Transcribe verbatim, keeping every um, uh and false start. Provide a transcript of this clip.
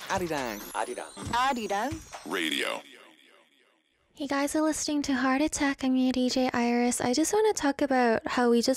아리랑 아리랑 아리랑 Radio. Hey guys are listening to Heart Attack. I'm your D J Iris. I just want to talk about how we just